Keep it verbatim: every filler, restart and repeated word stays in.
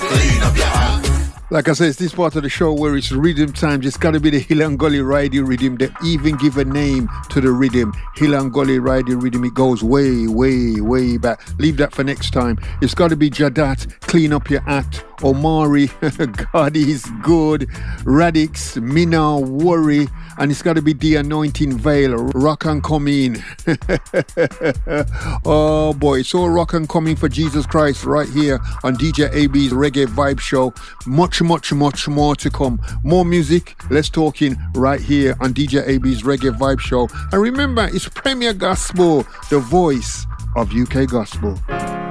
Clean up your act. Like I said, it's this part of the show where it's rhythm time. Just gotta be the Hill and Gully Ridey rhythm. They even give a name to the rhythm. Hill and Gully Ridey rhythm. It goes way, way, way back. Leave that for next time. It's gotta be Jadat, Clean Up Your Act. Omari, God is good. Radix, Mina, Worry. And it's gotta be The Anointing Veil, Rock and Coming. Oh boy, it's all rock and coming for Jesus Christ right here on D J A B's Reggae Vibe Show. Much, much, much more to come. More music, less talking right here on D J A B's Reggae Vibe Show. And remember, it's Premier Gospel, the voice of U K Gospel.